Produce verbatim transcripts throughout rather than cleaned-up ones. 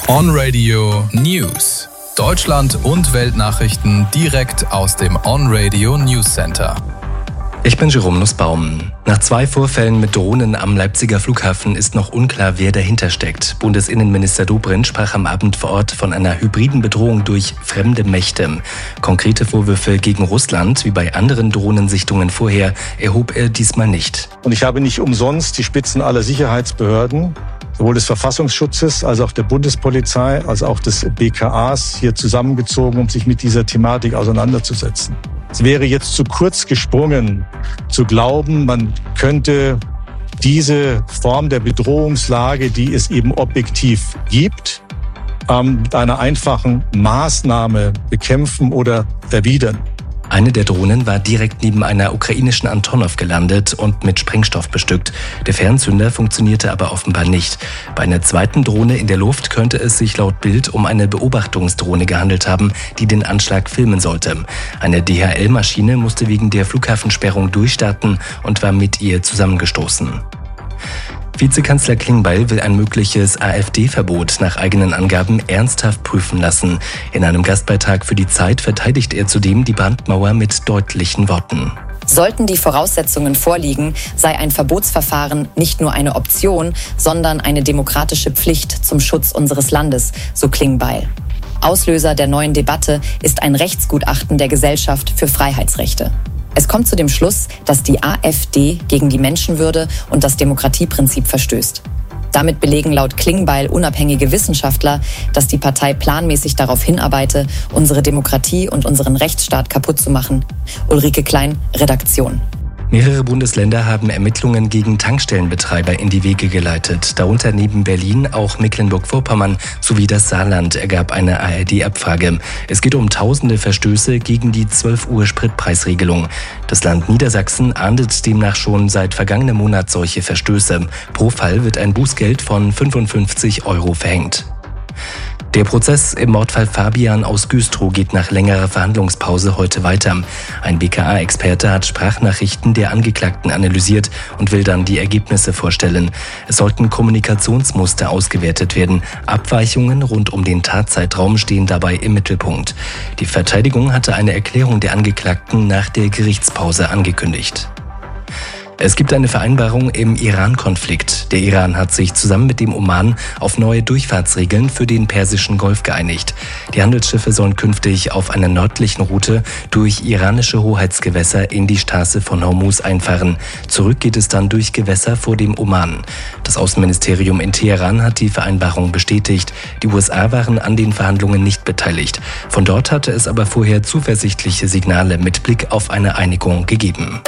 On Radio News. Deutschland und Weltnachrichten direkt aus dem On Radio News Center. Ich bin Jerome Nussbaum. Nach zwei Vorfällen mit Drohnen am Leipziger Flughafen ist noch unklar, wer dahinter steckt. Bundesinnenminister Dobrindt sprach am Abend vor Ort von einer hybriden Bedrohung durch fremde Mächte. Konkrete Vorwürfe gegen Russland, wie bei anderen Drohnensichtungen vorher, erhob er diesmal nicht. Und ich habe nicht umsonst die Spitzen aller Sicherheitsbehörden, sowohl des Verfassungsschutzes als auch der Bundespolizei, als auch des B K As hier zusammengezogen, um sich mit dieser Thematik auseinanderzusetzen. Es wäre jetzt zu kurz gesprungen, zu glauben, man könnte diese Form der Bedrohungslage, die es eben objektiv gibt, mit einer einfachen Maßnahme bekämpfen oder erwidern. Eine der Drohnen war direkt neben einer ukrainischen Antonov gelandet und mit Sprengstoff bestückt. Der Fernzünder funktionierte aber offenbar nicht. Bei einer zweiten Drohne in der Luft könnte es sich laut Bild um eine Beobachtungsdrohne gehandelt haben, die den Anschlag filmen sollte. Eine D H L-Maschine musste wegen der Flughafensperrung durchstarten und war mit ihr zusammengestoßen. Vizekanzler Klingbeil will ein mögliches AfD-Verbot nach eigenen Angaben ernsthaft prüfen lassen. In einem Gastbeitrag für die Zeit verteidigt er zudem die Brandmauer mit deutlichen Worten. Sollten die Voraussetzungen vorliegen, sei ein Verbotsverfahren nicht nur eine Option, sondern eine demokratische Pflicht zum Schutz unseres Landes, so Klingbeil. Auslöser der neuen Debatte ist ein Rechtsgutachten der Gesellschaft für Freiheitsrechte. Es kommt zu dem Schluss, dass die AfD gegen die Menschenwürde und das Demokratieprinzip verstößt. Damit belegen laut Klingbeil unabhängige Wissenschaftler, dass die Partei planmäßig darauf hinarbeite, unsere Demokratie und unseren Rechtsstaat kaputt zu machen. Ulrike Klein, Redaktion. Mehrere Bundesländer haben Ermittlungen gegen Tankstellenbetreiber in die Wege geleitet. Darunter neben Berlin auch Mecklenburg-Vorpommern sowie das Saarland, ergab eine A R D-Abfrage. Es geht um tausende Verstöße gegen die zwölf Uhr Spritpreisregelung. Das Land Niedersachsen ahndet demnach schon seit vergangenem Monat solche Verstöße. Pro Fall wird ein Bußgeld von fünfundfünfzig Euro verhängt. Der Prozess im Mordfall Fabian aus Güstrow geht nach längerer Verhandlungspause heute weiter. Ein B K A-Experte hat Sprachnachrichten der Angeklagten analysiert und will dann die Ergebnisse vorstellen. Es sollten Kommunikationsmuster ausgewertet werden. Abweichungen rund um den Tatzeitraum stehen dabei im Mittelpunkt. Die Verteidigung hatte eine Erklärung der Angeklagten nach der Gerichtspause angekündigt. Es gibt eine Vereinbarung im Iran-Konflikt. Der Iran hat sich zusammen mit dem Oman auf neue Durchfahrtsregeln für den Persischen Golf geeinigt. Die Handelsschiffe sollen künftig auf einer nördlichen Route durch iranische Hoheitsgewässer in die Straße von Hormuz einfahren. Zurück geht es dann durch Gewässer vor dem Oman. Das Außenministerium in Teheran hat die Vereinbarung bestätigt. Die U S A waren an den Verhandlungen nicht beteiligt. Von dort hatte es aber vorher zuversichtliche Signale mit Blick auf eine Einigung gegeben.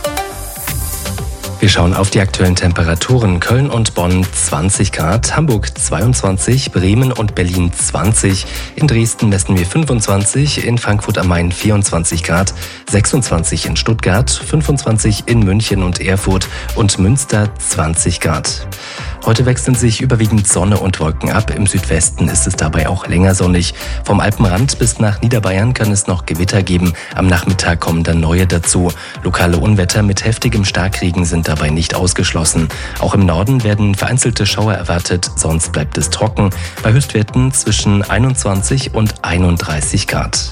Wir schauen auf die aktuellen Temperaturen. Köln und Bonn zwanzig Grad, Hamburg zweiundzwanzig, Bremen und Berlin zwanzig, in Dresden messen wir fünfundzwanzig, in Frankfurt am Main vierundzwanzig Grad, sechsundzwanzig in Stuttgart, fünfundzwanzig in München und Erfurt und Münster zwanzig Grad. Heute wechseln sich überwiegend Sonne und Wolken ab. Im Südwesten ist es dabei auch länger sonnig. Vom Alpenrand bis nach Niederbayern kann es noch Gewitter geben. Am Nachmittag kommen dann neue dazu. Lokale Unwetter mit heftigem Starkregen sind dabei nicht ausgeschlossen. Auch im Norden werden vereinzelte Schauer erwartet, sonst bleibt es trocken. Bei Höchstwerten zwischen einundzwanzig und einunddreißig Grad.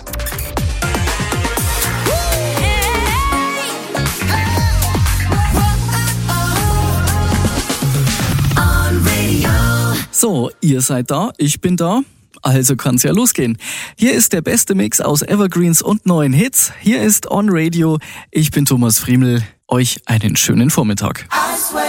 So, ihr seid da, ich bin da, also kann's ja losgehen. Hier ist der beste Mix aus Evergreens und neuen Hits. Hier ist On Radio, ich bin Thomas Friemel. Euch einen schönen Vormittag.